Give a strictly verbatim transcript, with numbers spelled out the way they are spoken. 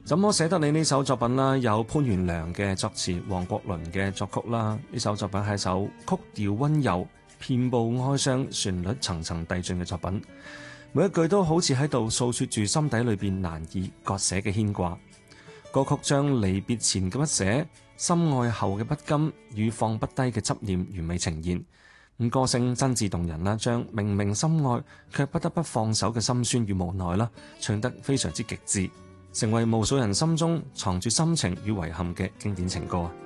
怎麼捨得你呢首作品啦，有潘源良嘅作詞，黃國倫嘅作曲啦。呢首作品係首曲調溫柔、遍佈哀傷、旋律層層遞進嘅作品，每一句都好似喺度訴說住心底裏邊難以割捨嘅牽掛。歌曲將離別前嘅不捨、心愛後嘅不甘與放不低嘅執念完美呈現。咁歌聲真摯動人啦，將明明心愛卻不得不放手嘅心酸與無奈啦，唱得非常之極致，成為無數人心中藏住深情與遺憾嘅經典情歌。